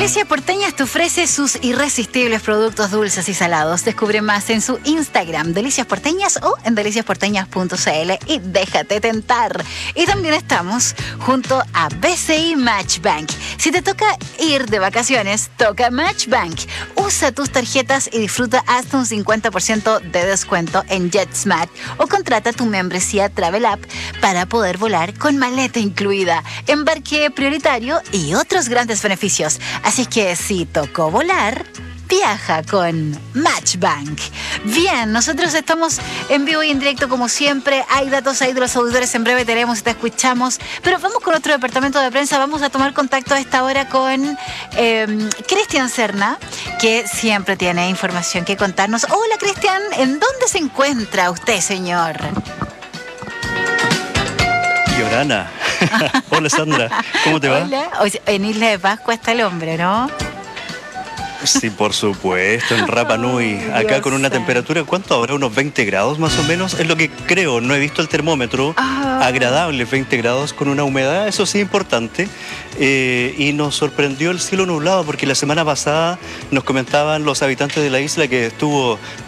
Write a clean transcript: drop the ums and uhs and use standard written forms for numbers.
Delicias Porteñas te ofrece sus irresistibles productos dulces y salados. Descubre más en su Instagram, Delicias Porteñas, o en deliciasporteñas.cl y déjate tentar. Y también estamos junto a BCI Matchbank. Si te toca ir de vacaciones, toca Matchbank. Usa tus tarjetas y disfruta hasta un 50% de descuento en JetSmart o contrata tu membresía Travel App para poder volar con maleta incluida, embarque prioritario y otros grandes beneficios. Así que si tocó volar, viaja con Matchbank. Bien, nosotros estamos en vivo y en directo como siempre. Hay datos ahí de los auditores, en breve tenemos y te escuchamos. Pero vamos con nuestro departamento de prensa. Vamos a tomar contacto a esta hora con Cristian Serna, que siempre tiene información que contarnos. Hola, Cristian, ¿en dónde se encuentra usted, señor? Yorana. Hola, Sandra. ¿Cómo te va? Hola. En Isla de Pascua está el hombre, ¿no? Sí, por supuesto, en Rapa Nui, acá con una temperatura, ¿cuánto habrá? Unos 20 grados más o menos, es lo que creo, no he visto el termómetro, agradable 20 grados con una humedad, eso sí importante, y nos sorprendió el cielo nublado porque la semana pasada nos comentaban los habitantes de la isla que estuvo